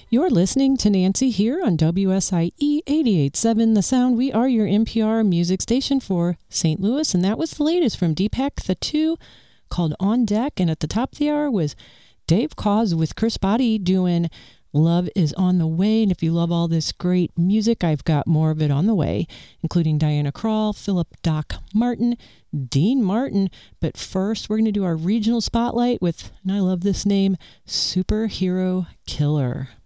You're listening to Nancy here on WSIE 88.7 The Sound. We are your NPR music station for St. Louis, and that was the latest from Deepak the 2 called On Deck. And at the top of the hour was Dave Koz with Chris Botti doing Love is on the Way. And if you love all this great music, I've got more of it on the way, including Diana Krall, Philip Doc Martin, Dean Martin. But first, we're going to do our regional spotlight with, and I love this name, Superhero Killer.